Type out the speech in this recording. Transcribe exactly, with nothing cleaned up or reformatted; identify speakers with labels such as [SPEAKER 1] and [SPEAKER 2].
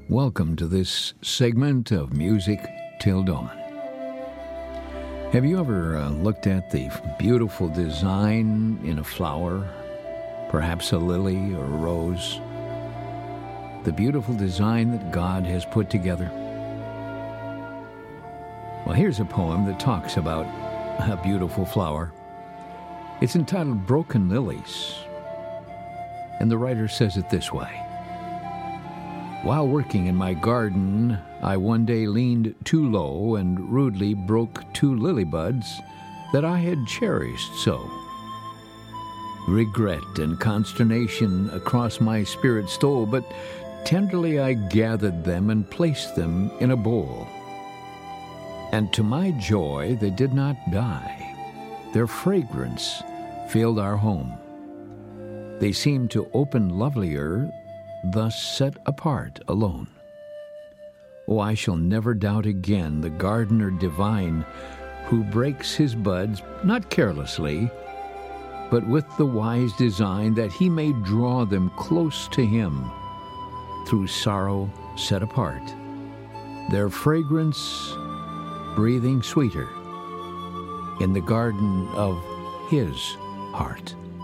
[SPEAKER 1] Welcome to this segment of Music Till Dawn. Have you ever uh, looked at the beautiful design in a flower, perhaps a lily or a rose? The beautiful design that God has put together? Well, here's a poem that talks about a beautiful flower. It's entitled Broken Lilies, and the writer says it this way. While working in my garden, I one day leaned too low and rudely broke two lily buds that I had cherished so. Regret and consternation across my spirit stole, but tenderly I gathered them and placed them in a bowl. And to my joy, they did not die. Their fragrance filled our home. They seemed to open lovelier, thus set apart alone. Oh, I shall never doubt again the gardener divine who breaks his buds, not carelessly, but with the wise design that he may draw them close to him, through sorrow set apart, their fragrance breathing sweeter in the garden of his heart.